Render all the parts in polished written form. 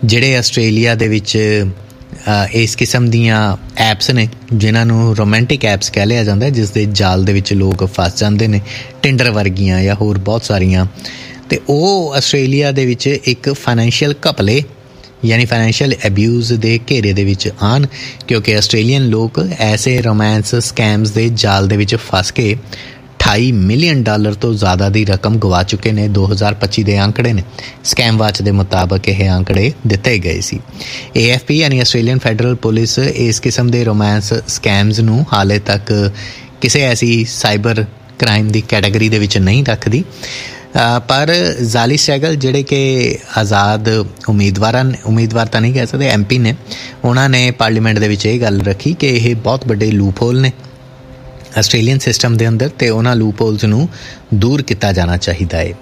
ਜਿਹੜੇ ਆਸਟ੍ਰੇਲੀਆ ਦੇ ਵਿੱਚ ਇਸ ਕਿਸਮ ਦੀਆਂ ਐਪਸ ਨੇ ਜਿਨ੍ਹਾਂ ਨੂੰ ਰੋਮੈਂਟਿਕ ਐਪਸ ਕਹਿ ਲਿਆ ਜਾਂਦਾ, ਜਿਸ ਦੇ ਜਾਲ ਦੇ ਵਿੱਚ ਲੋਕ ਫਸ ਜਾਂਦੇ ਨੇ, ਟਿੰਡਰ ਵਰਗੀਆਂ ਜਾਂ ਹੋਰ ਬਹੁਤ ਸਾਰੀਆਂ। ਅਤੇ ਉਹ ਆਸਟ੍ਰੇਲੀਆ ਦੇ ਵਿੱਚ ਇੱਕ ਫਾਈਨੈਂਸ਼ੀਅਲ ਘਪਲੇ ਯਾਨੀ ਫਾਈਨੈਂਸ਼ੀਅਲ ਅਬਿਊਜ਼ ਦੇ ਘੇਰੇ ਦੇ ਵਿੱਚ ਆਉਣ, ਕਿਉਂਕਿ ਆਸਟ੍ਰੇਲੀਅਨ ਲੋਕ ਐਸੇ ਰੋਮਾਂਸ ਸਕੈਮਸ ਦੇ ਜਾਲ ਦੇ ਵਿੱਚ ਫਸ ਕੇ $28 ਮਿਲੀਅਨ ਤੋਂ ਜ਼ਿਆਦਾ ਦੀ ਰਕਮ ਗਵਾ ਚੁੱਕੇ ਨੇ। 2025 ਦੇ ਅੰਕੜੇ ਨੇ, ਸਕੈਮ ਵਾਚ ਦੇ ਮੁਤਾਬਕ ਇਹ ਅੰਕੜੇ ਦਿੱਤੇ ਗਏ ਸੀ। AFP ਯਾਨੀ ਆਸਟ੍ਰੇਲੀਅਨ ਫੈਡਰਲ ਪੁਲਿਸ ਇਸ ਕਿਸਮ ਦੇ ਰੋਮਾਂਸ ਸਕੈਮਸ ਨੂੰ ਹਾਲੇ ਤੱਕ ਕਿਸੇ ਐਸੀ ਸਾਈਬਰ ਕ੍ਰਾਈਮ ਦੀ ਕੈਟਾਗਰੀ ਦੇ ਵਿੱਚ ਨਹੀਂ ਰੱਖਦੀ, ਪਰ ਜ਼ਾਲੀ ਸੈਗਲ ਜਿਹੜੇ ਕਿ ਆਜ਼ਾਦ ਉਮੀਦਵਾਰ ਤਾਂ ਨਹੀਂ ਕਹਿ ਸਕਦੇ, MP ਨੇ, ਉਹਨਾਂ ਨੇ ਪਾਰਲੀਮੈਂਟ ਦੇ ਵਿੱਚ ਇਹ ਗੱਲ ਰੱਖੀ ਕਿ ਇਹ ਬਹੁਤ ਵੱਡੇ ਲੂਪ ਹੋਲ ਨੇ ਆਸਟ੍ਰੇਲੀਅਨ ਸਿਸਟਮ ਦੇ ਅੰਦਰ ਅਤੇ ਉਹਨਾਂ ਲੂਪ ਹੋਲਸ ਨੂੰ ਦੂਰ ਕੀਤਾ ਜਾਣਾ ਚਾਹੀਦਾ ਹੈ।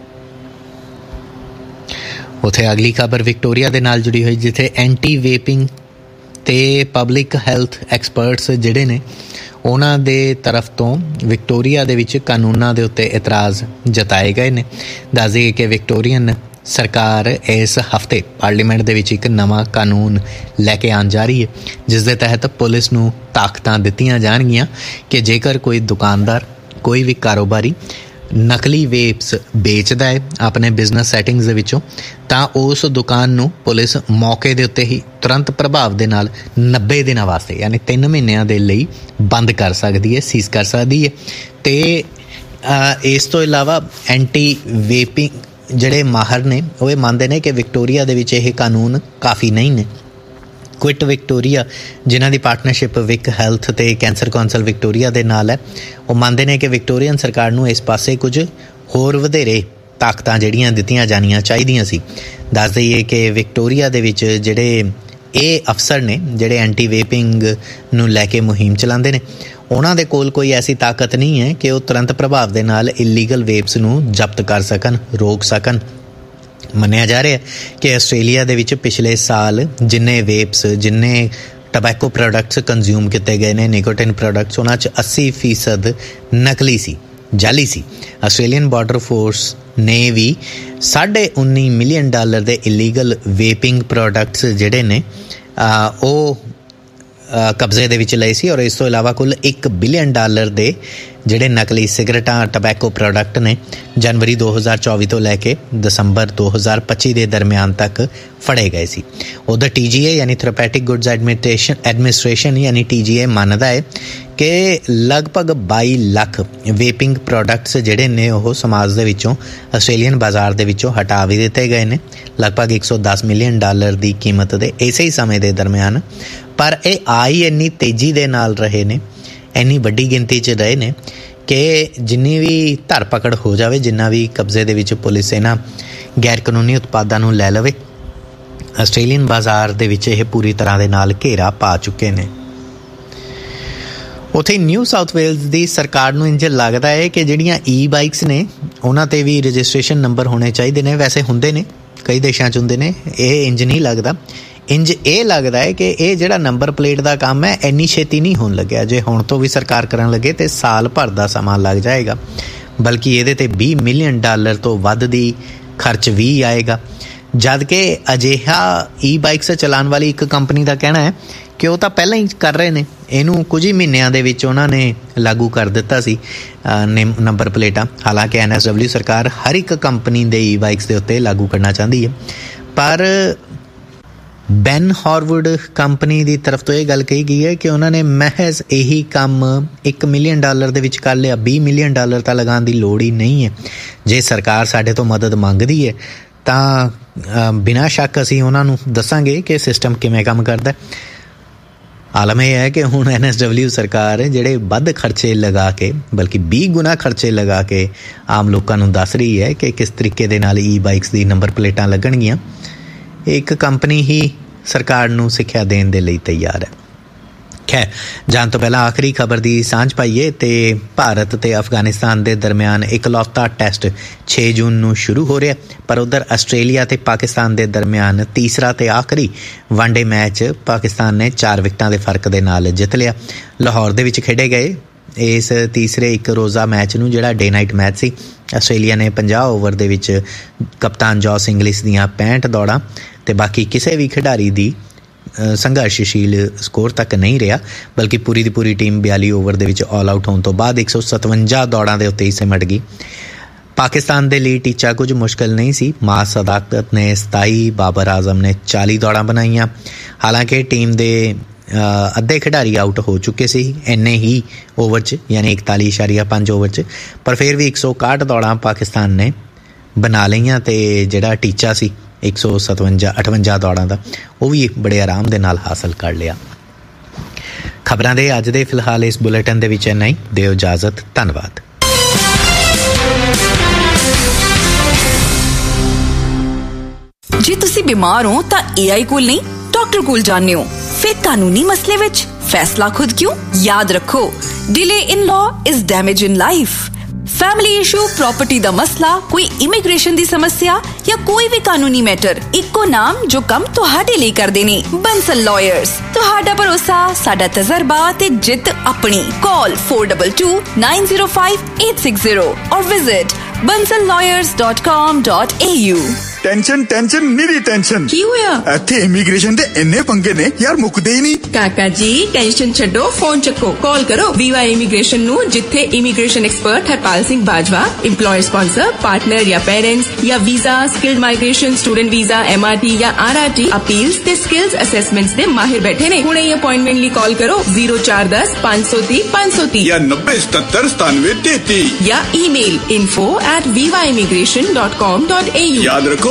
ਉੱਥੇ ਅਗਲੀ ਖਬਰ ਵਿਕਟੋਰੀਆ ਦੇ ਨਾਲ ਜੁੜੀ ਹੋਈ, ਜਿੱਥੇ ਐਂਟੀ ਵੇਪਿੰਗ ਅਤੇ ਪਬਲਿਕ ਹੈਲਥ ਐਕਸਪਰਟਸ ਜਿਹੜੇ ਨੇ ਉਹਨਾਂ ਦੇ ਤਰਫ ਤੋਂ ਵਿਕਟੋਰੀਆ ਦੇ ਵਿੱਚ ਕਾਨੂੰਨਾਂ ਦੇ ਉੱਤੇ ਇਤਰਾਜ਼ ਜਤਾਏ ਗਏ ਨੇ। ਦੱਸ ਦਈਏ ਕਿ ਵਿਕਟੋਰੀਅਨ ਸਰਕਾਰ ਇਸ ਹਫ਼ਤੇ ਪਾਰਲੀਮੈਂਟ ਦੇ ਵਿੱਚ ਇੱਕ ਨਵਾਂ ਕਾਨੂੰਨ ਲੈ ਕੇ ਆਉਣ ਜਾ ਰਹੀ ਹੈ, ਜਿਸ ਦੇ ਤਹਿਤ ਪੁਲਿਸ ਨੂੰ ਤਾਕਤਾਂ ਦਿੱਤੀਆਂ ਜਾਣਗੀਆਂ ਕਿ ਜੇਕਰ ਕੋਈ ਦੁਕਾਨਦਾਰ, ਕੋਈ ਵੀ ਕਾਰੋਬਾਰੀ ਨਕਲੀ ਵੇਪਸ ਵੇਚਦਾ ਹੈ ਆਪਣੇ ਬਿਜ਼ਨਸ ਸੈਟਿੰਗਸ ਦੇ ਵਿੱਚੋਂ, ਤਾਂ ਉਸ ਦੁਕਾਨ ਨੂੰ ਪੁਲਿਸ ਮੌਕੇ ਦੇ ਉੱਤੇ ਹੀ ਤੁਰੰਤ ਪ੍ਰਭਾਵ ਦੇ ਨਾਲ 90 ਦਿਨਾਂ ਵਾਸਤੇ ਯਾਨੀ 3 ਮਹੀਨਿਆਂ ਦੇ ਲਈ ਬੰਦ ਕਰ ਸਕਦੀ ਹੈ, ਸੀਜ਼ ਕਰ ਸਕਦੀ ਹੈ। ਅਤੇ ਇਸ ਤੋਂ ਇਲਾਵਾ ਐਂਟੀ ਵੇਪਿੰਗ ਜਿਹੜੇ ਮਾਹਰ ਨੇ ਉਹ ਇਹ ਮੰਨਦੇ ਨੇ ਕਿ ਵਿਕਟੋਰੀਆ ਦੇ ਵਿੱਚ ਇਹ ਕਾਨੂੰਨ ਕਾਫੀ ਨਹੀਂ ਨੇ। ਕੁਇਟ ਵਿਕਟੋਰੀਆ, ਜਿਨ੍ਹਾਂ ਦੀ ਪਾਰਟਨਰਸ਼ਿਪ ਵਿਕ ਹੈਲਥ ਅਤੇ ਕੈਂਸਰ ਕੌਂਸਲ ਵਿਕਟੋਰੀਆ ਦੇ ਨਾਲ ਹੈ, ਉਹ ਮੰਨਦੇ ਨੇ ਕਿ ਵਿਕਟੋਰੀਅਨ ਸਰਕਾਰ ਨੂੰ ਇਸ ਪਾਸੇ ਕੁਝ ਹੋਰ ਵਧੇਰੇ ਤਾਕਤਾਂ ਜਿਹੜੀਆਂ ਦਿੱਤੀਆਂ ਜਾਣੀਆਂ ਚਾਹੀਦੀਆਂ ਸੀ। ਦੱਸ ਦਈਏ ਕਿ ਵਿਕਟੋਰੀਆ ਦੇ ਵਿੱਚ ਜਿਹੜੇ ਇਹ ਅਫਸਰ ਨੇ ਜਿਹੜੇ ਐਂਟੀ ਵੇਪਿੰਗ ਨੂੰ ਲੈ ਕੇ ਮੁਹਿੰਮ ਚਲਾਉਂਦੇ ਨੇ, ਉਹਨਾਂ ਦੇ ਕੋਲ ਕੋਈ ਐਸੀ ਤਾਕਤ ਨਹੀਂ ਹੈ ਕਿ ਉਹ ਤੁਰੰਤ ਪ੍ਰਭਾਵ ਦੇ ਨਾਲ ਇਲੀਗਲ ਵੇਪਸ ਨੂੰ ਜ਼ਬਤ ਕਰ ਸਕਣ, ਰੋਕ ਸਕਣ। ਮੰਨਿਆ ਜਾ ਰਿਹਾ ਕਿ ਆਸਟ੍ਰੇਲੀਆ ਦੇ ਵਿੱਚ ਪਿਛਲੇ ਸਾਲ ਜਿੰਨੇ ਵੇਪਸ, ਜਿੰਨੇ ਟਬੈਕੋ ਪ੍ਰੋਡਕਟਸ ਕੰਜ਼ਿਊਮ ਕੀਤੇ ਗਏ ਨੇ, ਨਿਕੋਟਿਨ ਪ੍ਰੋਡਕਟਸ, ਉਹਨਾਂ 'ਚ 80% ਨਕਲੀ ਸੀ, ਜਾਲੀ ਸੀ। ਆਸਟ੍ਰੇਲੀਅਨ ਬਾਰਡਰ ਫੋਰਸ ਨੇ ਵੀ $19.5 ਮਿਲੀਅਨ ਦੇ ਇਲੀਗਲ ਵੇਪਿੰਗ ਪ੍ਰੋਡਕਟਸ ਜਿਹੜੇ ਨੇ ਉਹ ਕਬਜ਼ੇ ਦੇ ਵਿੱਚ ਲਏ ਸੀ, ਔਰ ਇਸ ਤੋਂ ਇਲਾਵਾ ਕੁੱਲ $1 ਬਿਲੀਅਨ ਦੇ ਜਿਹੜੇ ਨਕਲੀ ਸਿਗਰਟਾਂ, ਟਬੈਕੋ ਪ੍ਰੋਡਕਟ ਨੇ ਜਨਵਰੀ 2024 ਤੋਂ ਲੈ ਕੇ ਦਸੰਬਰ 2025 ਦੇ ਦਰਮਿਆਨ ਤੱਕ ਫੜੇ ਗਏ ਸੀ। ਉੱਧਰ TGA ਯਾਨੀ ਥੈਰੇਪੈਟਿਕ ਗੁੱਡਸ ਐਡਮਿਨਿਸਟ੍ਰੇਸ਼ਨ ਯਾਨੀ TGA ਮੰਨਦਾ ਹੈ ਕਿ ਲਗਭਗ 22 ਲੱਖ ਵੇਪਿੰਗ ਪ੍ਰੋਡਕਟਸ ਜਿਹੜੇ ਨੇ ਉਹ ਸਮਾਜ ਦੇ ਵਿੱਚੋਂ, ਆਸਟ੍ਰੇਲੀਅਨ ਬਾਜ਼ਾਰ ਦੇ ਵਿੱਚੋਂ ਹਟਾ ਵੀ ਦਿੱਤੇ ਗਏ ਨੇ, ਲਗਭਗ $110 ਮਿਲੀਅਨ ਦੀ ਕੀਮਤ ਦੇ ਇਸੇ ਹੀ ਸਮੇਂ ਦੇ ਦਰਮਿਆਨ। ਪਰ ਇਹ ਆਈ ਇੰਨੀ ਤੇਜ਼ੀ ਦੇ ਨਾਲ ਰਹੇ ਨੇ, ਇੰਨੀ ਵੱਡੀ ਗਿਣਤੀ 'ਚ ਰਹੇ ਨੇ ਕਿ ਜਿੰਨੀ ਵੀ ਧਰ ਪਕੜ ਹੋ ਜਾਵੇ, ਜਿੰਨਾ ਵੀ ਕਬਜ਼ੇ ਦੇ ਵਿੱਚ ਪੁਲਿਸ ਇਹਨਾਂ ਗੈਰ ਕਾਨੂੰਨੀ ਉਤਪਾਦਾਂ ਨੂੰ ਲੈ ਲਵੇ, ਆਸਟ੍ਰੇਲੀਅਨ ਬਾਜ਼ਾਰ ਦੇ ਵਿੱਚ ਇਹ ਪੂਰੀ ਤਰ੍ਹਾਂ ਦੇ ਨਾਲ ਘੇਰਾ ਪਾ ਚੁੱਕੇ ਨੇ। ਉੱਥੇ ਨਿਊ ਸਾਊਥ ਵੇਲਜ਼ ਦੀ ਸਰਕਾਰ ਨੂੰ ਇੰਝ ਲੱਗਦਾ ਹੈ ਕਿ ਜਿਹੜੀਆਂ ਬਾਈਕਸ ਨੇ ਉਹਨਾਂ 'ਤੇ ਵੀ ਰਜਿਸਟ੍ਰੇਸ਼ਨ ਨੰਬਰ ਹੋਣੇ ਚਾਹੀਦੇ ਨੇ। ਵੈਸੇ ਹੁੰਦੇ ਨੇ, ਕਈ ਦੇਸ਼ਾਂ 'ਚ ਹੁੰਦੇ ਨੇ, ਇਹ ਇੰਝ ਨਹੀਂ ਲੱਗਦਾ। ਇੰਝ ਇਹ ਲੱਗਦਾ ਹੈ ਕਿ ਇਹ ਜਿਹੜਾ ਨੰਬਰ ਪਲੇਟ ਦਾ ਕੰਮ ਹੈ ਇੰਨੀ ਛੇਤੀ ਨਹੀਂ ਹੋਣ ਲੱਗਿਆ। ਜੇ ਹੁਣ ਤੋਂ ਵੀ ਸਰਕਾਰ ਕਰਨ ਲੱਗੇ ਤਾਂ ਸਾਲ ਭਰ ਦਾ ਸਮਾਂ ਲੱਗ ਜਾਏਗਾ, ਬਲਕਿ ਇਹਦੇ 'ਤੇ $20 ਮਿਲੀਅਨ ਤੋਂ ਵੱਧ ਦੀ ਖਰਚ ਵੀ ਆਏਗਾ। ਜਦ ਕਿ ਅਜਿਹਾ ਬਾਈਕਸ ਚਲਾਉਣ ਵਾਲੀ ਇੱਕ ਕੰਪਨੀ ਦਾ ਕਹਿਣਾ ਹੈ ਕਿ ਉਹ ਤਾਂ ਪਹਿਲਾਂ ਹੀ ਕਰ ਰਹੇ ਨੇ, ਇਹਨੂੰ ਕੁਝ ਹੀ ਮਹੀਨਿਆਂ ਦੇ ਵਿੱਚ ਉਹਨਾਂ ਨੇ ਲਾਗੂ ਕਰ ਦਿੱਤਾ ਸੀ ਨੰਬਰ ਪਲੇਟਾਂ। ਹਾਲਾਂਕਿ NSW ਸਰਕਾਰ ਹਰ ਇੱਕ ਕੰਪਨੀ ਦੇ ਬਾਈਕਸ ਦੇ ਉੱਤੇ ਲਾਗੂ ਕਰਨਾ ਚਾਹੁੰਦੀ ਹੈ, ਪਰ ਬੈਨ ਹਾਰਵੁੱਡ ਕੰਪਨੀ ਦੀ ਤਰਫ ਤੋਂ ਇਹ ਗੱਲ ਕਹੀ ਗਈ ਹੈ ਕਿ ਉਹਨਾਂ ਨੇ ਮਹਿਜ਼ ਇਹੀ ਕੰਮ $1 ਮਿਲੀਅਨ ਦੇ ਵਿੱਚ ਕਰ ਲਿਆ, $20 ਮਿਲੀਅਨ ਤਾਂ ਲਗਾਉਣ ਦੀ ਲੋੜ ਹੀ ਨਹੀਂ ਹੈ। ਜੇ ਸਰਕਾਰ ਸਾਡੇ ਤੋਂ ਮਦਦ ਮੰਗਦੀ ਹੈ ਤਾਂ ਬਿਨਾਂ ਸ਼ੱਕ ਅਸੀਂ ਉਹਨਾਂ ਨੂੰ ਦੱਸਾਂਗੇ ਕਿ ਸਿਸਟਮ ਕਿਵੇਂ ਕੰਮ ਕਰਦਾ। ਆਲਮ ਇਹ ਹੈ ਕਿ ਹੁਣ NSW ਸਰਕਾਰ ਜਿਹੜੇ ਵੱਧ ਖਰਚੇ ਲਗਾ ਕੇ, ਬਲਕਿ 20 ਗੁਣਾ ਖਰਚੇ ਲਗਾ ਕੇ ਆਮ ਲੋਕਾਂ ਨੂੰ ਦੱਸ ਰਹੀ ਹੈ ਕਿ ਕਿਸ ਤਰੀਕੇ ਦੇ ਨਾਲ ਬਾਈਕਸ ਦੀ ਨੰਬਰ ਪਲੇਟਾਂ ਲੱਗਣਗੀਆਂ। ਇੱਕ ਕੰਪਨੀ ਹੀ ਸਰਕਾਰ ਨੂੰ ਸਿੱਖਿਆ ਦੇਣ ਦੇ ਲਈ ਤਿਆਰ ਹੈ। ਖੈਰ, ਜਾਣ ਤੋਂ ਪਹਿਲਾਂ ਆਖਰੀ ਖਬਰ ਦੀ ਸਾਂਝ ਪਾਈਏ ਤੇ ਭਾਰਤ ਅਤੇ ਅਫਗਾਨਿਸਤਾਨ ਦੇ ਦਰਮਿਆਨ ਇਕਲੌਤਾ ਟੈਸਟ 6 ਜੂਨ ਨੂੰ ਸ਼ੁਰੂ ਹੋ ਰਿਹਾ, ਪਰ ਉੱਧਰ ਆਸਟ੍ਰੇਲੀਆ ਅਤੇ ਪਾਕਿਸਤਾਨ ਦੇ ਦਰਮਿਆਨ ਤੀਸਰਾ ਤੇ ਆਖਰੀ ਵਨਡੇ ਮੈਚ ਪਾਕਿਸਤਾਨ ਨੇ 4 ਵਿਕਟਾਂ ਦੇ ਫਰਕ ਦੇ ਨਾਲ ਜਿੱਤ ਲਿਆ। ਲਾਹੌਰ ਦੇ ਵਿੱਚ ਖੇਡੇ ਗਏ ਇਸ ਤੀਸਰੇ ਇੱਕ ਰੋਜ਼ਾ ਮੈਚ ਨੂੰ, ਜਿਹੜਾ ਡੇ ਨਾਈਟ ਮੈਚ ਸੀ, ਆਸਟ੍ਰੇਲੀਆ ਨੇ 50 ਓਵਰ ਦੇ ਵਿੱਚ ਕਪਤਾਨ ਜੋਸ ਇੰਗਲਿਸ਼ ਦੀਆਂ 65 ਦੌੜਾਂ ਤੇ ਬਾਕੀ ਕਿਸੇ ਵੀ ਖਿਡਾਰੀ ਦੀ ਸੰਘਰਸ਼ਸ਼ੀਲ ਸਕੋਰ ਤੱਕ ਨਹੀਂ ਰਿਹਾ, ਬਲਕਿ ਪੂਰੀ ਦੀ ਪੂਰੀ ਟੀਮ 42 ਓਵਰ ਦੇ ਵਿੱਚ ਆਲ ਆਊਟ ਹੋਣ ਤੋਂ ਬਾਅਦ 157 ਦੌੜਾਂ ਦੇ ਉੱਤੇ ਹੀ ਸਿਮਟ ਗਈ। ਪਾਕਿਸਤਾਨ ਦੇ ਲਈ ਟੀਚਾ ਕੁਝ ਮੁਸ਼ਕਿਲ ਨਹੀਂ ਸੀ। ਮਾਸ ਸਦਾਕਤ ਨੇ 27, ਬਾਬਰ ਆਜ਼ਮ ਨੇ 40 ਦੌੜਾਂ ਬਣਾਈਆਂ। ਹਾਲਾਂਕਿ ਟੀਮ ਦੇ ਅੱਧੇ ਖਿਡਾਰੀ ਆਊਟ ਹੋ ਚੁੱਕੇ ਸੀ ਇੰਨੇ ਹੀ ਓਵਰ 'ਚ, ਯਾਨੀ 41.5 ਓਵਰ 'ਚ, ਪਰ ਫਿਰ ਵੀ 161 ਦੌੜਾਂ ਪਾਕਿਸਤਾਨ ਨੇ ਬਣਾ ਲਈਆਂ ਅਤੇ ਜਿਹੜਾ ਟੀਚਾ ਸੀ 158 ਦੌੜਾਂ ਦਾ, ਉਹ ਵੀ ਬੜੇ ਆਰਾਮ ਦੇ ਨਾਲ ਹਾਸਲ ਕਰ ਲਿਆ। ਖਬਰਾਂ ਦੇ ਅੱਜ ਦੇ ਫਿਲਹਾਲ ਇਸ ਬੁਲੇਟਿਨ ਦੇ ਵਿੱਚ ਇੰਨਾ ਹੀ। ਦਿਓ ਇਜਾਜ਼ਤ, ਧੰਨਵਾਦ। ਜੇ ਤੁਸੀਂ ਬਿਮਾਰ ਹੋ ਤਾਂ AI ਕੋਲ ਨਹੀਂ, ਡਾਕਟਰ ਕੋਲ ਜਾਂਦੇ ਹੋ। ਫਿਰ ਕਾਨੂੰਨੀ ਮਸਲੇ ਵਿੱਚ ਫੈਸਲਾ ਖੁਦ ਕਿਉਂ? ਯਾਦ ਰੱਖੋ, delay in law is damage in life. Family issue, property दा मसला, कोई इमिग्रेशन दी समस्या या कोई भी कानूनी मैटर, इक्को नाम जो कम तुहाडे लिए करदे ने, बंसल लॉयर्स। तुहाडा भरोसा, साडा तजर्बा ते जित अपनी। कॉल 422905 और विजिट bansallawyers.com.au। टेंशन निरी टेंशन की होया? इत्थे इमिग्रेशन दे इन्ने पंगे ने यार, मुकदे ही नहीं। काका जी टेंशन छड्डो, फोन चक्को, कॉल करो VY इमिग्रेशन नु, जिथे immigration expert Harpal Singh Bajwa, employer sponsor, partner या पेरेंट्स या visa, skilled migration, student visa, MRT या RRT अपील्स ते स्किल्स असेसमेंट्स दे माहिर बैठे ने। हुणे ही अपॉइंटमेंट ली कॉल करो 0410 530 530 या 9077 9733 या ईमेल info@vyimmigration.com.au। याद रखो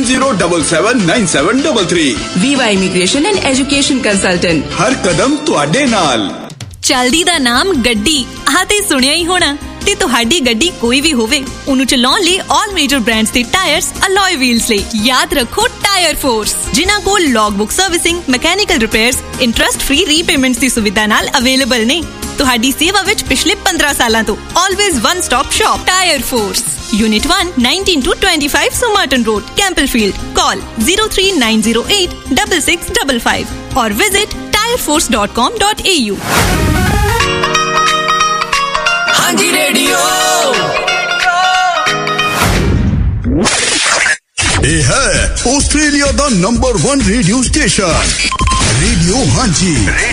90779733। VY immigration and education consultant, हर कदम तुहाडे नाल। चलदी दा नाम गड्डी, आह ते सुनिया ही होना। ते तुहाडी गड्डी कोई भी होवे, उन्हें चलाउण लई ऑल मेजर ब्रांड्स दे टायर्स, अलॉय व्हील्स लई याद रखो टायर फोर्स, जिन्हां कोल logbook servicing, mechanical repairs, interest free repayments दी सुविधा नाल अवेलेबल ने। तुहाडी सेवा विच पिछले 15 सालां तो always one stop shop tyre force. Unit 1 19-25 सुमार्टन road, कैंपलफील्ड। Call 03908 6655 और विजिट tireforce.com.au। ਹਾਂਜੀ रेडियो ਇਹ ਹੈ ਆਸਟ੍ਰੇਲੀਆ ਦਾ ਨੰਬਰ 1 ਰੇਡੀਓ ਸਟੇਸ਼ਨ, ਰੇਡੀਓ ਹਾਂਜੀ।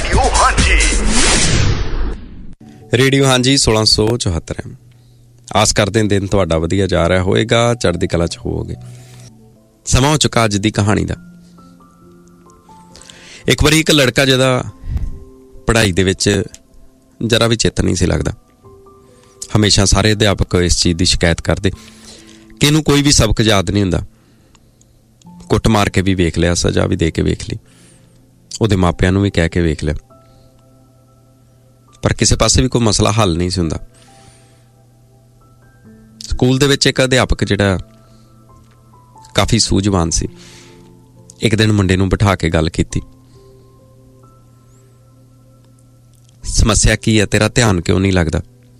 ਰੇਡੀਓ ਹਾਂਜੀ 1674। ਆਸ ਕਰਦੇ ਦਿਨ ਤੁਹਾਡਾ ਵਧੀਆ ਜਾ ਰਿਹਾ ਹੋਏਗਾ, ਚੜ੍ਹਦੀ ਕਲਾ 'ਚ ਹੋਵੋਗੇ। ਸਮਾਂ ਹੋ ਚੁੱਕਾ ਅੱਜ ਦੀ ਕਹਾਣੀ ਦਾ। ਇੱਕ ਵਾਰੀ ਇੱਕ ਲੜਕਾ ਜਿਹਦਾ ਪੜ੍ਹਾਈ ਦੇ ਵਿੱਚ ਜਰਾ ਵੀ ਚਿੱਤ ਨਹੀਂ ਸੀ ਲੱਗਦਾ। ਹਮੇਸ਼ਾ ਸਾਰੇ ਅਧਿਆਪਕ ਇਸ ਚੀਜ਼ ਦੀ ਸ਼ਿਕਾਇਤ ਕਰਦੇ ਕਿ ਇਹਨੂੰ ਕੋਈ ਵੀ ਸਬਕ ਯਾਦ ਨਹੀਂ ਹੁੰਦਾ। ਕੁੱਟ ਮਾਰ ਕੇ ਵੀ ਵੇਖ ਲਿਆ, ਸਜ਼ਾ ਵੀ ਦੇ ਕੇ ਵੇਖ ਲਈ, ਉਹਦੇ ਮਾਪਿਆਂ ਨੂੰ ਵੀ ਕਹਿ ਕੇ ਵੇਖ ਲਿਆ, ਪਰ ਕਿਸੇ ਪਾਸੇ ਵੀ ਕੋਈ ਮਸਲਾ ਹੱਲ ਨਹੀਂ ਸੀ ਹੁੰਦਾ। ਸਕੂਲ ਦੇ ਵਿੱਚ ਇੱਕ ਅਧਿਆਪਕ ਜਿਹੜਾ ਕਾਫੀ ਸੂਝਵਾਨ ਸੀ, ਇੱਕ ਦਿਨ ਮੁੰਡੇ ਨੂੰ ਬਿਠਾ ਕੇ ਗੱਲ ਕੀਤੀ। ਸਮੱਸਿਆ ਕੀ ਹੈ? ਤੇਰਾ ਧਿਆਨ ਕਿਉਂ ਨਹੀਂ ਲੱਗਦਾ?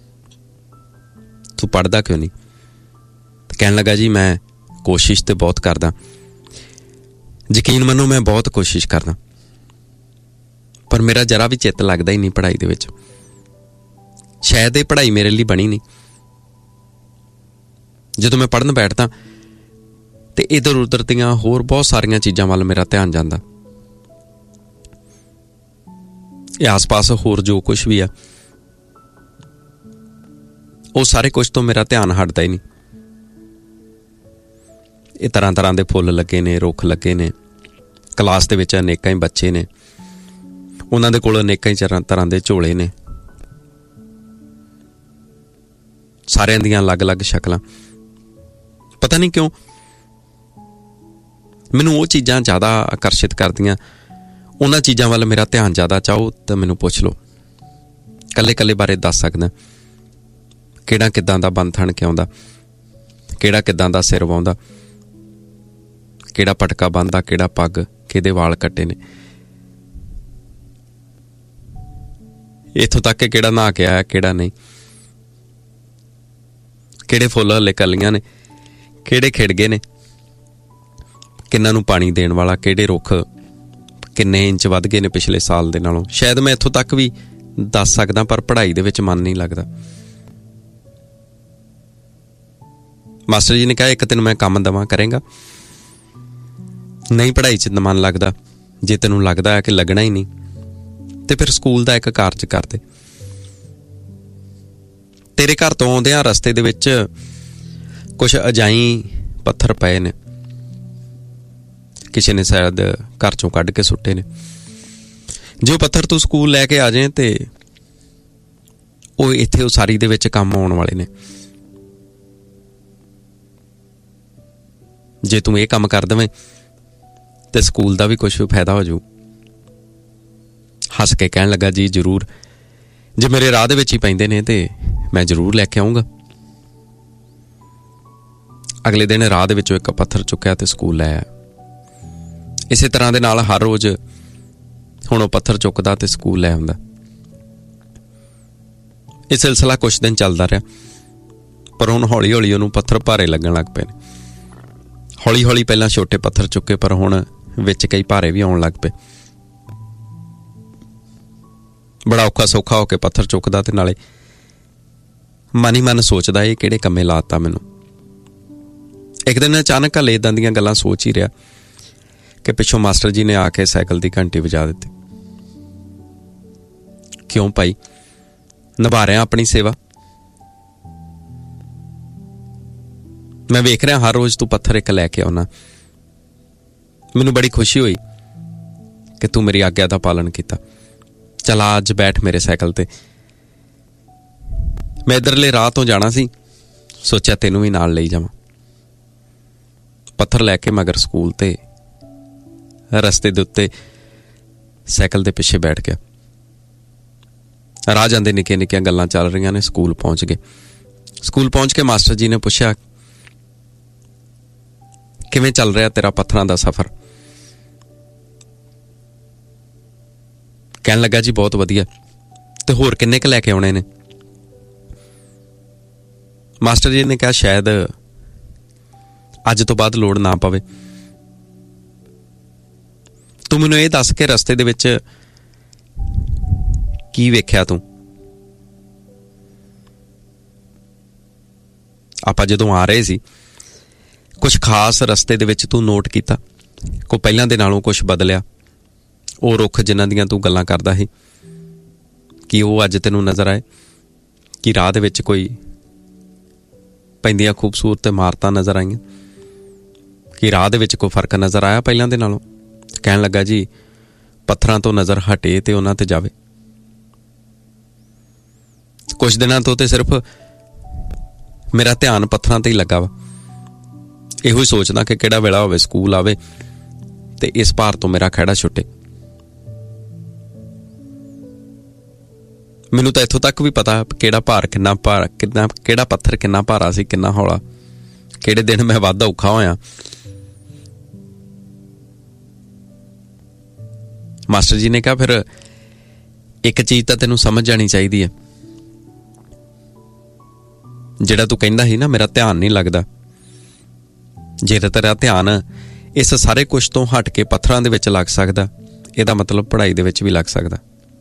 ਤੂੰ ਪੜ੍ਹਦਾ ਕਿਉਂ ਨਹੀਂ? ਤੇ ਕਹਿਣ ਲੱਗਾ, ਜੀ ਮੈਂ ਕੋਸ਼ਿਸ਼ ਤੇ ਬਹੁਤ ਕਰਦਾ, ਯਕੀਨ ਮੰਨੋ ਮੈਂ ਬਹੁਤ ਕੋਸ਼ਿਸ਼ ਕਰਦਾ, ਪਰ ਮੇਰਾ ਜਰਾ ਵੀ ਚਿੱਤ ਲੱਗਦਾ ਹੀ ਨਹੀਂ ਪੜ੍ਹਾਈ ਦੇ ਵਿੱਚ। ਸ਼ਾਇਦ ਇਹ ਪੜ੍ਹਾਈ ਮੇਰੇ ਲਈ ਬਣੀ ਨਹੀਂ। ਜਦੋਂ ਮੈਂ ਪੜ੍ਹਨ ਬੈਠਦਾ ਤੇ ਇੱਧਰ ਉੱਧਰ ਦੀਆਂ ਹੋਰ ਬਹੁਤ ਸਾਰੀਆਂ ਚੀਜ਼ਾਂ ਵੱਲ ਮੇਰਾ ਧਿਆਨ ਜਾਂਦਾ। ਇਹ ਆਸ-ਪਾਸ ਹੋਰ ਜੋ ਕੁਛ ਵੀ ਆ, ਉਹ ਸਾਰੇ ਕੁਛ ਤੋਂ ਮੇਰਾ ਧਿਆਨ ਹਟਦਾ ਹੀ ਨਹੀਂ। ਇਹ ਤਰ੍ਹਾਂ ਤਰ੍ਹਾਂ ਦੇ ਫੁੱਲ ਲੱਗੇ ਨੇ, ਰੁੱਖ ਲੱਗੇ ਨੇ, ਕਲਾਸ ਦੇ ਵਿੱਚ ਅਨੇਕਾਂ ਹੀ ਬੱਚੇ ਨੇ, ਉਹਨਾਂ ਦੇ ਕੋਲ ਅਨੇਕਾਂ ਹੀ ਤਰ੍ਹਾਂ ਦੇ ਝੋਲੇ ਨੇ, ਸਾਰਿਆਂ ਦੀਆਂ ਅਲੱਗ-ਅਲੱਗ ਸ਼ਕਲਾਂ। ਪਤਾ ਨਹੀਂ ਕਿਉਂ ਮੈਨੂੰ ਉਹ ਚੀਜ਼ਾਂ ਜ਼ਿਆਦਾ ਆਕਰਸ਼ਿਤ ਕਰਦੀਆਂ। ਉਹਨਾਂ ਚੀਜ਼ਾਂ ਵੱਲ ਮੇਰਾ ਧਿਆਨ ਜ਼ਿਆਦਾ। ਚਾਹੋ ਤਾਂ ਮੈਨੂੰ ਪੁੱਛ ਲਓ, ਕੱਲੇ ਬਾਰੇ ਦੱਸ ਸਕਦਾ। ਕਿਹੜਾ ਕਿੱਦਾਂ ਦਾ ਬੰਨ ਥਣ ਕੇ ਆਉਂਦਾ, ਕਿਹੜਾ ਕਿੱਦਾਂ ਦਾ ਸਿਰ ਵਾਉਂਦਾ, ਕਿਹੜਾ ਪਟਕਾ ਬੰਨਦਾ, ਕਿਹੜਾ ਪੱਗ, ਕਿਹਦੇ ਵਾਲ ਕੱਟੇ ਨੇ, ਇੱਥੋਂ ਤੱਕ ਕਿ ਕਿਹੜਾ ਨਹਾ ਕੇ ਆਇਆ, ਕਿਹੜਾ ਨਹੀਂ, ਕਿਹੜੇ ਫੁੱਲ ਹਲੇ ਕਲੀਆਂ ਨੇ, ਕਿਹੜੇ ਖਿੜ ਗਏ ਨੇ, ਕਿੰਨਾਂ ਨੂੰ ਪਾਣੀ ਦੇਣ ਵਾਲਾ, ਕਿਹੜੇ ਰੁੱਖ ਕਿੰਨੇ ਇੰਚ ਵੱਧ ਗਏ ਨੇ ਪਿਛਲੇ ਸਾਲ ਦੇ ਨਾਲੋਂ। ਸ਼ਾਇਦ ਮੈਂ ਇੱਥੋਂ ਤੱਕ ਵੀ ਦੱਸ ਸਕਦਾ, ਪਰ ਪੜ੍ਹਾਈ ਦੇ ਵਿੱਚ ਮਨ ਨਹੀਂ ਲੱਗਦਾ। ਮਾਸਟਰ ਜੀ ਨੇ ਕਿਹਾ, ਇੱਕ ਤੈਨੂੰ ਮੈਂ ਕੰਮ ਦੇਵਾਂ, ਕਰੇਂਗਾ? ਨਹੀਂ ਪੜ੍ਹਾਈ 'ਚ ਮਨ ਲੱਗਦਾ, ਜੇ ਤੈਨੂੰ ਲੱਗਦਾ ਹੈ ਕਿ ਲੱਗਣਾ ਹੀ ਨਹੀਂ, ਤੇ ਫਿਰ ਸਕੂਲ ਦਾ ਇੱਕ ਕਾਰਜ ਕਰ ਦੇ। ਤੇਰੇ ਘਰ ਤੋਂ ਆਉਂਦਿਆਂ ਰਸਤੇ ਦੇ ਵਿੱਚ ਕੁਛ ਅਜਾਈ ਪੱਥਰ ਪਏ ਨੇ, ਕਿਸੇ ਨੇ ਸ਼ਾਇਦ ਘਰ ਚੋਂ ਕੱਢ ਕੇ ਸੁੱਟੇ ਨੇ। ਜੋ ਪੱਥਰ ਤੂੰ ਸਕੂਲ ਲੈ ਕੇ ਆ ਜਾਏ ਤੇ ਉਹ ਇੱਥੇ ਉਸਾਰੀ ਦੇ ਵਿੱਚ ਕੰਮ ਆਉਣ ਵਾਲੇ ਨੇ। ਜੇ ਤੂੰ ਇਹ ਕੰਮ ਕਰ ਦੇਵੇਂ ਤੇ ਸਕੂਲ ਦਾ ਵੀ ਕੁਛ ਫਾਇਦਾ ਹੋ ਜਾਊ। ਹੱਸ ਕੇ ਕਹਿਣ ਲੱਗਾ, ਜੀ ਜ਼ਰੂਰ, ਜੇ ਮੇਰੇ ਰਾਹ ਦੇ ਵਿੱਚ ਹੀ ਪੈਂਦੇ ਨੇ ਤੇ ਮੈਂ ਜ਼ਰੂਰ ਲੈ ਕੇ ਆਊਂਗਾ। ਅਗਲੇ ਦਿਨ ਰਾਹ ਦੇ ਵਿੱਚੋਂ ਇੱਕ ਪੱਥਰ ਚੁੱਕਿਆ ਤੇ ਸਕੂਲ ਲੈ ਆਇਆ। ਇਸੇ ਤਰ੍ਹਾਂ ਦੇ ਨਾਲ ਹਰ ਰੋਜ਼ ਹੁਣ ਉਹ ਪੱਥਰ ਚੁੱਕਦਾ ਤੇ ਸਕੂਲ ਲੈ ਆਉਂਦਾ। ਇਹ ਸਿਲਸਿਲਾ ਕੁਛ ਦਿਨ ਚੱਲਦਾ ਰਿਹਾ, ਪਰ ਹੁਣ ਹੌਲੀ ਹੌਲੀ ਉਹਨੂੰ ਪੱਥਰ ਭਾਰੇ ਲੱਗਣ ਲੱਗ ਪਏ ਨੇ। ਹੌਲੀ ਹੌਲੀ ਪਹਿਲਾਂ ਛੋਟੇ ਪੱਥਰ ਚੁੱਕੇ, ਪਰ ਹੁਣ ਵਿੱਚ ਕਈ ਭਾਰੇ ਵੀ ਆਉਣ ਲੱਗ ਪਏ। ਬੜਾ ਔਖਾ ਸੌਖਾ ਹੋ ਕੇ ਪੱਥਰ ਚੁੱਕਦਾ ਤੇ ਨਾਲੇ ਮਨ ਹੀ ਮਨ ਸੋਚਦਾ, ਇਹ ਕਿਹੜੇ ਕੰਮੇ ਲਾਤਾ ਮੈਨੂੰ। ਇੱਕ ਦਿਨ ਅਚਾਨਕ ਹਲੇ ਏਦਾਂ ਦੀਆਂ ਗੱਲਾਂ ਸੋਚ ਹੀ ਰਿਹਾ ਕਿ ਪਿੱਛੋਂ ਮਾਸਟਰ ਜੀ ਨੇ ਆ ਕੇ ਸਾਈਕਲ ਦੀ ਘੰਟੀ ਵਜਾ ਦਿੱਤੀ। ਕਿਉਂ ਭਾਈ, ਨਿਭਾ ਰਿਹਾ ਆਪਣੀ ਸੇਵਾ। ਮੈਂ ਵੇਖ ਰਿਹਾ ਹਰ ਰੋਜ਼ ਤੂੰ ਪੱਥਰ ਇੱਕ ਲੈ ਕੇ ਆਉਣਾ। ਮੈਨੂੰ ਬੜੀ ਖੁਸ਼ੀ ਹੋਈ ਕਿ ਤੂੰ ਮੇਰੀ ਆਗਿਆ ਦਾ ਪਾਲਣ ਕੀਤਾ। ਚੱਲ ਅੱਜ ਬੈਠ ਮੇਰੇ ਸਾਈਕਲ ਤੇ। ਮੈਂ ਇੱਧਰਲੇ ਰਾਹ ਤੋਂ ਜਾਣਾ ਸੀ, ਸੋਚਿਆ ਤੈਨੂੰ ਵੀ ਨਾਲ ਲਈ ਜਾਵਾਂ। ਪੱਥਰ ਲੈ ਕੇ ਮਗਰ ਸਕੂਲ ਤੇ ਰਸਤੇ ਦੇ ਉੱਤੇ ਸਾਈਕਲ ਦੇ ਪਿੱਛੇ ਬੈਠ ਗਿਆ। ਰਾਹ ਜਾਂਦੇ ਨਿੱਕੀਆਂ ਨਿੱਕੀਆਂ ਗੱਲਾਂ ਚੱਲ ਰਹੀਆਂ ਨੇ। ਸਕੂਲ ਪਹੁੰਚ ਗਏ। ਸਕੂਲ ਪਹੁੰਚ ਕੇ ਮਾਸਟਰ ਜੀ ਨੇ ਪੁੱਛਿਆ, ਕਿਵੇਂ ਚੱਲ ਰਿਹਾ ਤੇਰਾ ਪੱਥਰਾਂ ਦਾ ਸਫ਼ਰ? ਕਹਿਣ ਲੱਗਾ, ਜੀ ਬਹੁਤ ਵਧੀਆ। ਤੇ ਹੋਰ ਕਿੰਨੇ ਕੁ ਲੈ ਕੇ ਆਉਣੇ ਨੇ? ਮਾਸਟਰ ਜੀ ਨੇ ਕਿਹਾ, ਸ਼ਾਇਦ ਅੱਜ ਤੋਂ ਬਾਅਦ ਲੋੜ ਨਾ ਪਵੇ। ਤੂੰ ਮੈਨੂੰ ਇਹ ਦੱਸ ਕੇ ਰਸਤੇ ਦੇ ਵਿੱਚ ਕੀ ਵੇਖਿਆ ਤੂੰ? ਆਪਾਂ ਜਦੋਂ ਆ ਰਹੇ ਸੀ, ਕੁਛ ਖਾਸ ਰਸਤੇ ਦੇ ਵਿੱਚ ਤੂੰ ਨੋਟ ਕੀਤਾ? ਕੋਈ ਪਹਿਲਾਂ ਦੇ ਨਾਲੋਂ ਕੁਛ ਬਦਲਿਆ? ਉਹ ਰੁੱਖ ਜਿਨ੍ਹਾਂ ਦੀਆਂ ਤੂੰ ਗੱਲਾਂ ਕਰਦਾ ਸੀ, ਕੀ ਉਹ ਅੱਜ ਤੈਨੂੰ ਨਜ਼ਰ ਆਏ? ਕਿ ਰਾਹ ਦੇ ਵਿੱਚ ਕੋਈ ਪੈਂਦੀਆਂ ਖੂਬਸੂਰਤ ਇਮਾਰਤਾਂ ਨਜ਼ਰ ਆਈਆਂ? ਕਿ ਰਾਹ ਦੇ ਵਿੱਚ ਕੋਈ ਫਰਕ ਨਜ਼ਰ ਆਇਆ ਪਹਿਲਾਂ ਦੇ ਨਾਲੋਂ? ਕਹਿਣ ਲੱਗਾ, ਜੀ ਪੱਥਰਾਂ ਤੋਂ ਨਜ਼ਰ ਹਟੇ ਤੇ ਉਹਨਾਂ ਤੇ ਜਾਵੇ। ਕੁਝ ਦਿਨਾਂ ਤੋਂ ਤੇ ਸਿਰਫ ਮੇਰਾ ਧਿਆਨ ਪੱਥਰਾਂ ਤੇ ਹੀ ਲੱਗਾ ਵਾ। ਇਹੋ ਹੀ ਸੋਚਦਾ ਕਿ ਕਿਹੜਾ ਵੇਲਾ ਹੋਵੇ, ਸਕੂਲ ਆਵੇ ਤੇ ਇਸ ਭਾਰ ਤੋਂ ਮੇਰਾ ਖਹਿੜਾ ਛੁੱਟੇ। ਮੈਨੂੰ ਤਾਂ ਇੱਥੋਂ ਤੱਕ ਵੀ ਪਤਾ ਕਿਹੜਾ ਪੱਥਰ ਕਿੰਨਾ ਭਾਰਾ ਸੀ, ਕਿੰਨਾ ਹੌਲਾ, ਕਿਹੜੇ ਦਿਨ ਮੈਂ ਵੱਧ ਔਖਾ ਹੋਇਆ। ਮਾਸਟਰ ਜੀ ਨੇ ਕਿਹਾ, ਫਿਰ ਇੱਕ ਚੀਜ਼ ਤਾਂ ਤੈਨੂੰ ਸਮਝ ਜਾਣੀ ਚਾਹੀਦੀ ਹੈ। ਜਿਹੜਾ ਤੂੰ ਕਹਿੰਦਾ ਸੀ ਨਾ ਮੇਰਾ ਧਿਆਨ ਨਹੀਂ ਲੱਗਦਾ, ਜੇ ਤੇਰਾ ਧਿਆਨ ਇਸ ਸਾਰੇ ਕੁਛ ਤੋਂ ਹਟ ਕੇ ਪੱਥਰਾਂ ਦੇ ਵਿੱਚ ਲੱਗ ਸਕਦਾ, ਇਹਦਾ ਮਤਲਬ ਪੜ੍ਹਾਈ ਦੇ ਵਿੱਚ ਵੀ ਲੱਗ ਸਕਦਾ।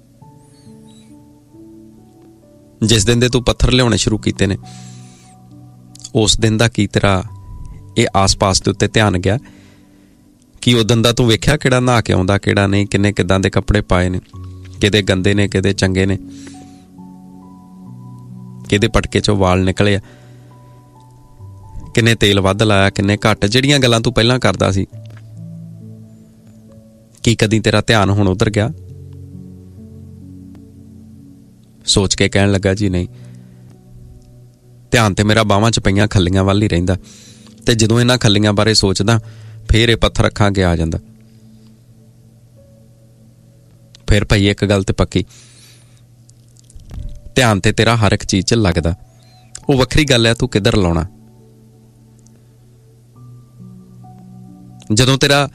ਜਿਸ ਦਿਨ ਦੇ ਤੂੰ ਪੱਥਰ ਲਿਆਉਣੇ ਸ਼ੁਰੂ ਕੀਤੇ ਨੇ, ਉਸ ਦਿਨ ਦਾ ਕੀ ਤੇਰਾ ਇਹ ਆਸ-ਪਾਸ ਦੇ ਉੱਤੇ ਧਿਆਨ ਗਿਆ? ਕਿ ਉਦੋਂ ਦਾ ਤੂੰ ਵੇਖਿਆ ਕਿਹੜਾ ਨਹਾ ਕੇ ਆਉਂਦਾ, ਕਿਹੜਾ ਨਹੀਂ, ਕਿੰਨੇ ਕਿੱਦਾਂ ਦੇ ਕੱਪੜੇ ਪਾਏ ਨੇ, ਕਿਹਦੇ ਗੰਦੇ ਨੇ, ਕਿਹਦੇ ਚੰਗੇ ਨੇ, ਕਿਹਦੇ ਪਟਕੇ ਚੋਂ ਵਾਲ ਨਿਕਲੇ ਆ, ਕਿੰਨੇ ਤੇਲ ਵੱਧ ਲਾਇਆ, ਕਿੰਨੇ ਘੱਟ? ਜਿਹੜੀਆਂ ਗੱਲਾਂ ਤੂੰ ਪਹਿਲਾਂ ਕਰਦਾ ਸੀ, ਕੀ ਕਦੀ ਤੇਰਾ ਧਿਆਨ ਹੁਣ ਉਧਰ ਗਿਆ? ਸੋਚ ਕੇ ਕਹਿਣ ਲੱਗਾ, ਜੀ ਨਹੀਂ, ਧਿਆਨ ਤੇ ਮੇਰਾ ਬਾਹਾਂ 'ਚ ਪਈਆਂ ਖੱਲੀਆਂ ਵੱਲ ਹੀ ਰਹਿੰਦਾ। ਤੇ ਜਦੋਂ ਇਹਨਾਂ ਖੱਲੀਆਂ ਬਾਰੇ ਸੋਚਦਾ, ਫੇਰ ਇਹ ਪੱਥਰ ਅੱਖਾਂ ਅੱਗੇ ਆ ਜਾਂਦਾ। ਫਿਰ ਭਾਈ ਇੱਕ ਗੱਲ ਤੇ ਪੱਕੀ, ਧਿਆਨ ਤੇ ਤੇਰਾ ਹਰ ਇੱਕ ਚੀਜ਼ 'ਚ ਲੱਗਦਾ। ਉਹ ਵੱਖਰੀ ਗੱਲ ਹੈ ਤੂੰ ਕਿੱਧਰ ਲਾਉਣਾ। ਜਦੋਂ ਤੇਰਾ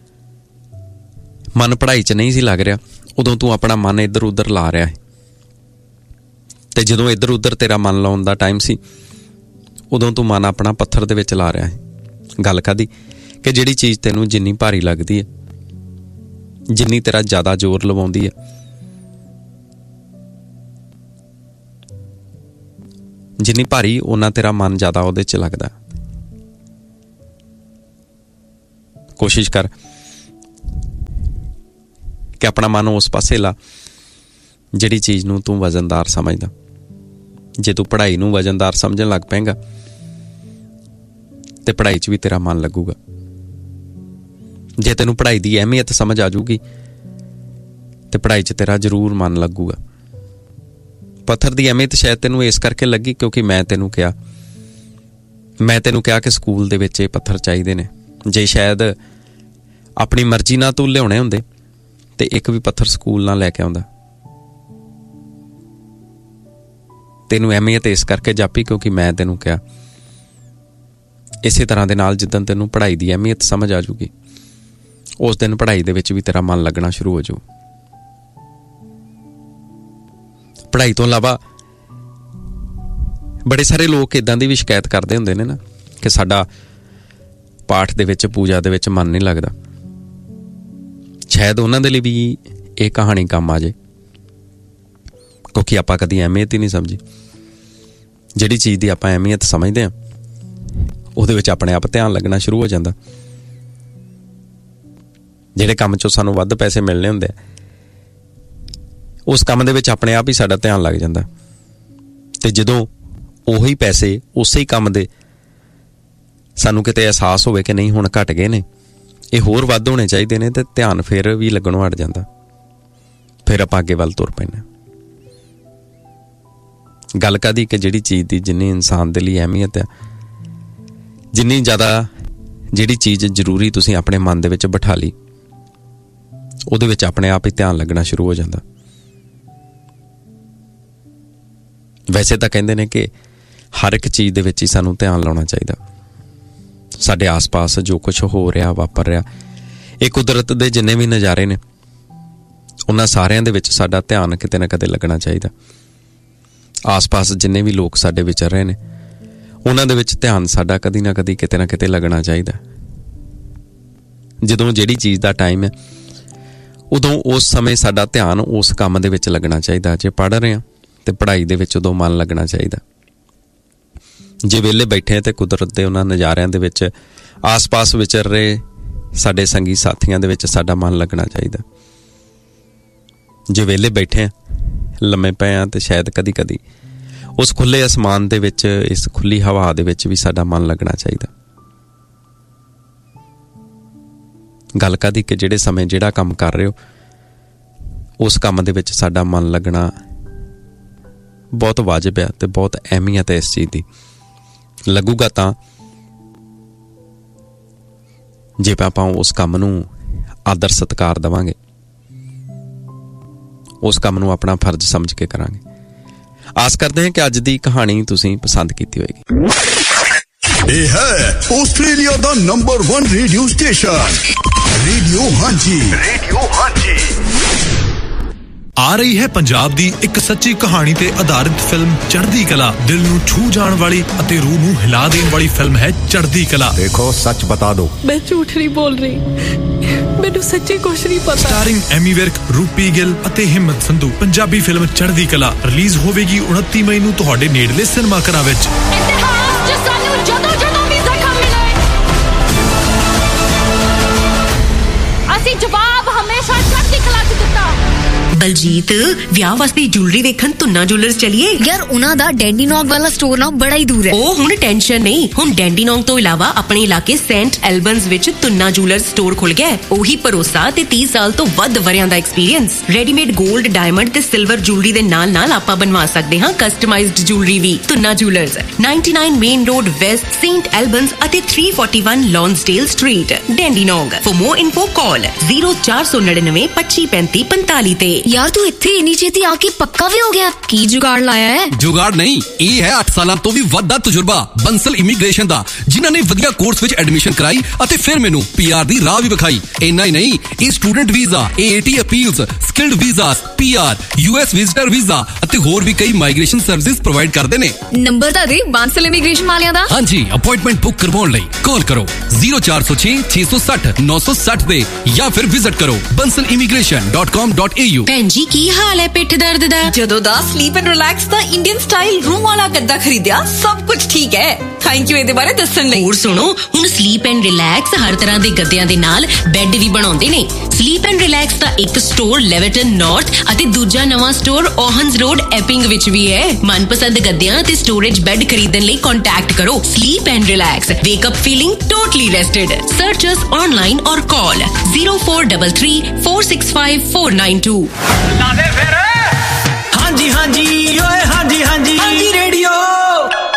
ਮਨ ਪੜ੍ਹਾਈ 'ਚ ਨਹੀਂ ਸੀ ਲੱਗ ਰਿਹਾ, ਉਦੋਂ ਤੂੰ ਆਪਣਾ ਮਨ ਇੱਧਰ ਉੱਧਰ ਲਾ ਰਿਹਾ ਹੈ। ਤੇ ਜਦੋਂ ਇੱਧਰ ਉੱਧਰ ਤੇਰਾ ਮਨ ਲਾਉਣ ਦਾ ਟਾਈਮ ਸੀ, ਉਦੋਂ ਤੂੰ ਮਨ ਆਪਣਾ ਪੱਥਰ ਦੇ ਵਿੱਚ ਲਾ ਰਿਹਾ ਹੈ। ਗੱਲ ਕਾਹਦੀ? ਕਿ ਜਿਹੜੀ ਚੀਜ਼ ਤੈਨੂੰ ਜਿੰਨੀ ਭਾਰੀ ਲੱਗਦੀ ਹੈ, ਜਿੰਨੀ ਤੇਰਾ ਜ਼ਿਆਦਾ ਜ਼ੋਰ ਲਵਾਉਂਦੀ ਹੈ, ਜਿੰਨੀ ਭਾਰੀ, ਓਨਾ ਤੇਰਾ ਮਨ ਜ਼ਿਆਦਾ ਉਹਦੇ 'ਚ ਲੱਗਦਾ। ਕੋਸ਼ਿਸ਼ ਕਰ ਕਿ ਆਪਣਾ ਮਨ ਉਸ ਪਾਸੇ ਲਾ ਜਿਹੜੀ ਚੀਜ਼ ਨੂੰ ਤੂੰ ਵਜ਼ਨਦਾਰ ਸਮਝਦਾ। ਜੇ ਤੂੰ ਪੜ੍ਹਾਈ ਨੂੰ ਵਜ਼ਨਦਾਰ ਸਮਝਣ ਲੱਗ ਪਏਗਾ ਤੇ ਪੜ੍ਹਾਈ 'ਚ ਵੀ ਤੇਰਾ ਮਨ ਲੱਗੂਗਾ। ਜੇ ਤੈਨੂੰ ਪੜ੍ਹਾਈ ਦੀ ਅਹਿਮੀਅਤ ਸਮਝ ਆ ਜੂਗੀ ਤੇ ਪੜ੍ਹਾਈ 'ਚ ਤੇਰਾ ਜ਼ਰੂਰ ਮਨ ਲੱਗੂਗਾ। ਪੱਥਰ ਦੀ ਅਹਿਮੀਅਤ ਸ਼ਾਇਦ ਤੈਨੂੰ ਇਸ ਕਰਕੇ ਲੱਗੀ ਕਿਉਂਕਿ ਮੈਂ ਤੈਨੂੰ ਕਿਹਾ ਕਿ ਸਕੂਲ ਦੇ ਵਿੱਚ ਇਹ ਪੱਥਰ ਚਾਹੀਦੇ ਨੇ। ਜੇ ਸ਼ਾਇਦ ਆਪਣੀ ਮਰਜ਼ੀ ਨਾਲ ਤੂੰ ਲਿਆਉਣੇ ਹੁੰਦੇ ਤੇ ਇੱਕ ਵੀ ਪੱਥਰ ਸਕੂਲ ਨਾਲ ਲੈ ਕੇ ਆਉਂਦਾ। ਤੈਨੂੰ ਅਹਿਮੀਅਤ ਇਸ ਕਰਕੇ ਜਾਪੀ ਕਿਉਂਕਿ ਮੈਂ ਤੈਨੂੰ ਕਿਹਾ। ਇਸੇ ਤਰ੍ਹਾਂ ਦੇ ਨਾਲ ਜਿੱਦਣ ਤੈਨੂੰ ਪੜ੍ਹਾਈ ਦੀ ਅਹਿਮੀਅਤ ਸਮਝ ਆ ਜੂਗੀ ਉਸ ਦਿਨ ਪੜ੍ਹਾਈ ਦੇ ਵਿੱਚ ਵੀ ਤੇਰਾ ਮਨ ਲੱਗਣਾ ਸ਼ੁਰੂ ਹੋ ਜਾਊ। ਪੜ੍ਹਾਈ ਤੋਂ ਇਲਾਵਾ ਬੜੇ ਸਾਰੇ ਲੋਕ ਇੱਦਾਂ ਦੀ ਵੀ ਸ਼ਿਕਾਇਤ ਕਰਦੇ ਹੁੰਦੇ ਨੇ ਨਾ ਕਿ ਸਾਡਾ ਪਾਠ ਦੇ ਵਿੱਚ ਪੂਜਾ ਦੇ ਵਿੱਚ ਮਨ ਨਹੀਂ ਲੱਗਦਾ। ਸ਼ਾਇਦ ਉਹਨਾਂ ਦੇ ਲਈ ਵੀ ਇਹ ਕਹਾਣੀ ਕੰਮ ਆ ਜੇ ਕਿਉਂਕਿ ਆਪਾਂ ਕਦੀ ਅਹਿਮੀਅਤ ਹੀ ਨਹੀਂ ਸਮਝੀ। ਜਿਹੜੀ ਚੀਜ਼ ਦੀ ਆਪਾਂ ਅਹਿਮੀਅਤ ਸਮਝਦੇ ਹਾਂ ਉਹਦੇ ਵਿੱਚ ਆਪਣੇ ਆਪ ਧਿਆਨ ਲੱਗਣਾ ਸ਼ੁਰੂ ਹੋ ਜਾਂਦਾ। ਜਿਹੜੇ ਕੰਮ 'ਚੋਂ ਸਾਨੂੰ ਵੱਧ ਪੈਸੇ ਮਿਲਣੇ ਹੁੰਦੇ ਆ ਉਸ ਕੰਮ ਦੇ ਵਿੱਚ ਆਪਣੇ ਆਪ ਹੀ ਸਾਡਾ ਧਿਆਨ ਲੱਗ ਜਾਂਦਾ। ਤੇ ਜਦੋਂ ਉਹੀ ਪੈਸੇ ਉਸੇ ਹੀ ਕੰਮ ਦੇ ਸਾਨੂੰ ਕਿਤੇ ਅਹਿਸਾਸ ਹੋਵੇ ਕਿ ਨਹੀਂ ਹੁਣ ਘਟ ਗਏ ਨੇ, ਇਹ ਹੋਰ ਵੱਧ ਹੋਣੇ ਚਾਹੀਦੇ ਨੇ, ਤੇ ਧਿਆਨ ਫਿਰ ਵੀ ਲੱਗਣੋਂ ਹਟ ਜਾਂਦਾ। ਫਿਰ ਆਪਾਂ ਅੱਗੇ ਵੱਲ ਤੁਰ ਪੈਂਦੇ। ਗੱਲ ਕਾਹਦੀ ਕਿ ਜਿਹੜੀ ਚੀਜ਼ ਦੀ ਜਿੰਨੀ ਇਨਸਾਨ ਦੇ ਲਈ ਅਹਿਮੀਅਤ ਹੈ, ਜਿੰਨੀ ਜ਼ਿਆਦਾ ਜਿਹੜੀ ਚੀਜ਼ ਜ਼ਰੂਰੀ ਤੁਸੀਂ ਆਪਣੇ ਮਨ ਦੇ ਵਿੱਚ ਬਿਠਾ ਲਈ ਉਹਦੇ ਵਿੱਚ ਆਪਣੇ ਆਪ ਹੀ ਧਿਆਨ ਲੱਗਣਾ ਸ਼ੁਰੂ ਹੋ ਜਾਂਦਾ। ਵੈਸੇ ਤਾਂ ਕਹਿੰਦੇ ਨੇ ਕਿ ਹਰ ਇੱਕ ਚੀਜ਼ ਦੇ ਵਿੱਚ ਹੀ ਸਾਨੂੰ ਧਿਆਨ ਲਾਉਣਾ ਚਾਹੀਦਾ। ਸਾਡੇ ਆਸ-ਪਾਸ ਜੋ ਕੁਝ ਹੋ ਰਿਹਾ ਵਾਪਰ ਰਿਹਾ, ਇਹ ਕੁਦਰਤ ਦੇ ਜਿੰਨੇ ਵੀ ਨਜ਼ਾਰੇ ਨੇ ਉਹਨਾਂ ਸਾਰਿਆਂ ਦੇ ਵਿੱਚ ਸਾਡਾ ਧਿਆਨ ਕਿਤੇ ਨਾ ਕਿਤੇ ਲੱਗਣਾ ਚਾਹੀਦਾ। ਆਸ-ਪਾਸ ਜਿੰਨੇ ਵੀ ਲੋਕ ਸਾਡੇ ਵਿਚਰ ਰਹੇ ਨੇ ਉਹਨਾਂ ਦੇ ਵਿੱਚ ਧਿਆਨ ਸਾਡਾ ਕਦੀ ਨਾ ਕਦੀ ਕਿਤੇ ਨਾ ਕਿਤੇ ਲੱਗਣਾ ਚਾਹੀਦਾ। ਜਦੋਂ ਜਿਹੜੀ ਚੀਜ਼ ਦਾ ਟਾਈਮ ਹੈ ਉਦੋਂ ਉਸ ਸਮੇਂ ਸਾਡਾ ਧਿਆਨ ਉਸ ਕੰਮ ਦੇ ਵਿੱਚ ਲੱਗਣਾ ਚਾਹੀਦਾ। ਜੇ ਪੜ੍ਹ ਰਹੇ ਹਾਂ ਤੇ ਪੜ੍ਹਾਈ ਦੇ ਵਿੱਚ ਉਦੋਂ ਮਨ ਲੱਗਣਾ ਚਾਹੀਦਾ। ਜੇ ਵਿਹਲੇ ਬੈਠੇ ਤੇ ਕੁਦਰਤ ਦੇ ਉਹਨਾਂ ਨਜ਼ਾਰਿਆਂ ਦੇ ਵਿੱਚ ਆਸ-ਪਾਸ ਵਿਚਰ ਰਹੇ ਸਾਡੇ ਸੰਗੀ ਸਾਥੀਆਂ ਦੇ ਵਿੱਚ ਸਾਡਾ ਮਨ ਲੱਗਣਾ ਚਾਹੀਦਾ। ਜੇ ਵਿਹਲੇ ਬੈਠੇ ਲੰਮੇ ਪਏ ਆ ਤੇ ਸ਼ਾਇਦ ਕਦੀ-ਕਦੀ ਉਸ ਖੁੱਲ੍ਹੇ ਅਸਮਾਨ ਦੇ ਵਿੱਚ, ਇਸ ਖੁੱਲ੍ਹੀ ਹਵਾ ਦੇ ਵਿੱਚ ਵੀ ਸਾਡਾ ਮਨ ਲੱਗਣਾ ਚਾਹੀਦਾ। ਗੱਲ ਕਾਹਦੀ ਕਿ ਜਿਹੜੇ ਸਮੇਂ ਜਿਹੜਾ ਕੰਮ ਕਰ ਰਹੇ ਹੋ ਉਸ ਕੰਮ ਦੇ ਵਿੱਚ ਸਾਡਾ ਮਨ ਲੱਗਣਾ ਬਹੁਤ ਵਾਜਬ ਹੈ ਤੇ ਬਹੁਤ ਅਹਿਮੀਅਤ ਹੈ ਇਸ ਚੀਜ਼ ਦੀ। ਲੱਗੂਗਾ ਤਾਂ ਜੇ ਆਪਾਂ ਉਸ ਕੰਮ ਨੂੰ ਆਦਰ ਸਤਿਕਾਰ ਦੇਵਾਂਗੇ, ਉਸ ਕੰਮ ਨੂੰ ਆਪਣਾ ਫਰਜ਼ ਸਮਝ ਕੇ ਕਰਾਂਗੇ। ਆਸ ਕਰਦੇ ਹਾਂ ਕਿ ਅੱਜ ਦੀ ਕਹਾਣੀ ਤੁਸੀਂ ਪਸੰਦ ਕੀਤੀ ਹੋਏਗੀ। ਇਹ ਹੈ ਆਸਟ੍ਰੇਲੀਆ ਦਾ ਨੰਬਰ 1 ਰੇਡੀਓ ਸਟੇਸ਼ਨ ਰੇਡੀਓ ਹਾਂਜੀ। ਆ ਰਹੀ ਹੈ ਪੰਜਾਬ ਦੀ ਇੱਕ ਸੱਚੀ ਕਹਾਣੀ ਤੇ ਆਧਾਰਿਤ ਫਿਲਮ ਚੜ੍ਹਦੀ ਕਲਾ। ਦਿਲ ਨੂੰ ਛੂ ਜਾਣ ਵਾਲੀ ਅਤੇ ਰੂਹ ਨੂੰ ਹਿਲਾ ਦੇਣ ਵਾਲੀ ਫਿਲਮ ਹੈ ਚੜ੍ਹਦੀ ਕਲਾ। ਦੇਖੋ ਸੱਚ ਬਤਾ ਦੋ, ਮੈਂ ਝੂਠ ਨਹੀਂ ਬੋਲ ਰਹੀ, ਮੈਨੂੰ ਸੱਚੀ ਕੁਛ ਨਹੀਂ ਪਤਾ। ਸਟਾਰਿੰਗ ਐਮੀ ਵਿਰਕ, ਰੂਪੀ ਗਿੱਲ ਅਤੇ ਹਿੰਮਤ ਸੰਧੂ। ਪੰਜਾਬੀ ਫਿਲਮ ਚੜ੍ਹਦੀ ਕਲਾ ਰਿਲੀਜ਼ ਹੋਵੇਗੀ 29 ਮਈ ਨੂੰ ਤੁਹਾਡੇ ਨੇੜਲੇ ਸਿਨੇਮਾ ਘਰਾਂ ਵਿੱਚ। ਇਤਿਹਾਸ 'ਚ ਸਾਨੂੰ ਜਦੋਂ ਵੀ ਜ਼ਖਮ ਮਿਲੇ ਅਸੀਂ ਜਵਾਬ ਹਮੇਸ਼ਾ ਚੜ੍ਹਦੀ ਕਲਾ 'ਚ ਦਿੱਤਾ। ਬਲਜੀਤ, ਵਿਆਹ ਵਾਸਤੇ ਜੁਐਲਰੀ ਵੇਖਣ ਧੁੰਨਾ ਜੁਐਲਰਸ ਚਲੀਏ। ਯਾਰ ਉਹਨਾਂ ਦਾ ਡੈਂਡੀਨੌਂਗ ਵਾਲਾ ਸਟੋਰ ਨਾ ਬੜਾ ਹੀ ਦੂਰ ਹੈ। ਉਹ ਹੁਣ ਟੈਨਸ਼ਨ ਨਹੀਂ, ਹੁਣ ਡੈਂਡੀਨੌਂਗ ਤੋਂ ਇਲਾਵਾ ਆਪਣੇ ਇਲਾਕੇ ਸੈਂਟ ਐਲਬਨਸ ਵਿੱਚ ਧੁੰਨਾ ਜੁਐਲਰਸ ਸਟੋਰ ਖੁੱਲ ਗਿਆ। ਉਹੀ ਭਰੋਸਾ ਤੇ 30 ਸਾਲ ਤੋਂ ਵੱਧ ਵਰਿਆਂ ਦਾ ਐਕਸਪੀਰੀਅੰਸ। ਰੈਡੀਮੇਡ 골ਡ, ਡਾਇਮੰਡ ਤੇ ਸਿਲਵਰ ਜੁਐਲਰੀ ਦੇ ਨਾਲ ਆਪਾਂ ਬਣਵਾ ਸਕਦੇ ਹਾਂ ਕਸਟਮਾਈਜ਼ਡ ਜੁਐਲਰੀ ਵੀ। ਧੁੰਨਾ jewellers 99 main road West, Saint ਐਲਬਨਸ ਅਤੇ 341 ਲੌਂਸਡੇਲ ਸਟਰੀਟ, ਡੈਂਡੀਨੌਂਗ। ਫॉर मोर info ਕਾਲ 0499 2535 45 ਤੇ। ਯਾਰ ਤੂੰ ਇੱਥੇ ਇੰਨੀ ਛੇਤੀ ਆ ਕੇ ਪੱਕਾ ਵੀ ਹੋ ਗਿਆ? ਕੀ ਜੁਗਾੜ ਲਾਇਆ ਹੈ? ਜੁਗਾੜ ਨਹੀਂ, ਇਹ ਹੈ 8 ਸਾਲਾਂ ਤੋਂ ਵੀ ਵੱਧ ਦਾ ਤਜਰਬਾ ਬੰਸਲ ਇਮੀਗ੍ਰੇਸ਼ਨ ਦਾ, ਜਿਨ੍ਹਾਂ ਨੇ ਵਧੀਆ ਕੋਰਸ ਵਿੱਚ ਐਡਮਿਸ਼ਨ ਕਰਾਈ ਅਤੇ ਫਿਰ ਮੈਨੂੰ PR ਦੀ ਰਾਹ ਵੀ ਵਿਖਾਈ। ਇੰਨਾ ਹੀ ਨਹੀਂ, ਇਹ student visa, AAT appeals, skilled visas, PR, US visitor visa ਅਤੇ ਹੋਰ ਵੀ ਕਈ ਮਾਈਗ੍ਰੇਸ਼ਨ ਸਰਵਿਸਿਜ਼ ਪ੍ਰੋਵਾਈਡ ਕਰਦੇ ਨੇ। ਨੰਬਰ ਤਾਂ ਦੇ ਬੰਸਲ ਇਮੀਗ੍ਰੇਸ਼ਨ ਵਾਲਿਆਂ ਦਾ। ਹਾਂਜੀ, ਅਪਾਇੰਟਮੈਂਟ ਬੁੱਕ ਕਰਵਾਉਣ ਲਈ ਕਾਲ ਕਰੋ 0406 660 960 ਤੇ ਜਾਂ ਫਿਰ ਵਿਜ਼ਿਟ ਕਰੋ bansalimigration.com.au। ਭੈਣ ਜੀ ਕੀ ਹਾਲ ਹੈ ਪਿੱਠ ਦਰਦ ਦਾ? ਜਦੋਂ ਦਾ sleep and relax the Indian style room ਵਾਲਾ ਗੱਦਾ ਖਰੀਦਿਆ ਸਭ ਕੁਝ ਠੀਕ ਹੈ। ਥੈਂਕ ਯੂ ਇਹਦੇ ਬਾਰੇ ਦੱਸਣ ਲਈ। ਹੋਰ ਸੁਣੋ, ਹੁਣ ਸਲੀਪ ਐਂਡ ਰਿਲੈਕਸ ਹਰ ਤਰ੍ਹਾਂ ਦੇ ਗੱਦਿਆਂ ਦੇ ਨਾਲ ਬੈੱਡ ਵੀ ਬਣਾਉਂਦੇ ਨੇ। ਸਲੀਪ ਐਂਡ ਰਿਲੈਕਸ ਦਾ ਇੱਕ ਸਟੋਰ ਲੈਵਰਟਨ ਨਾਰਥ ਅਤੇ ਦੂਜਾ ਨਵਾਂ ਸਟੋਰ ਓਹਨਸ ਰੋਡ ਐਪਿੰਗ ਵਿੱਚ ਵੀ ਹੈ। ਮਨਪਸੰਦ ਗੱਦਿਆਂ ਤੇ ਸਟੋਰੇਜ ਬੈੱਡ ਖਰੀਦਣ ਲਈ ਕੰਟੈਕਟ ਕਰੋ sleep and relax. ਵੇਕ up feeling totally ਰੈਸਟਡ। Search us online ਔਰ ਕਾਲ 0433 465 492। ਹਾਂਜੀ ਹਾਂਜੀ ਓਏ